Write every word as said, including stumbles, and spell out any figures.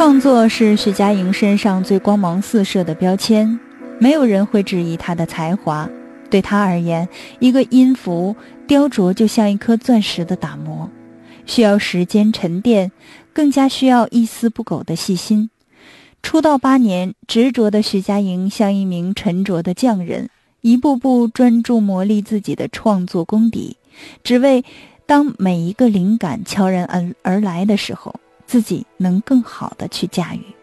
创作是徐佳莹身上最光芒四射的标签，没有人会质疑她的才华。对她而言，一个音符雕琢就像一颗钻石的打磨，需要时间沉淀，更加需要一丝不苟的细心。出道八年，执着的徐佳莹像一名沉着的匠人，一步步专注磨砺自己的创作功底，只为当每一个灵感悄然而而来的时候，自己能更好地去驾驭。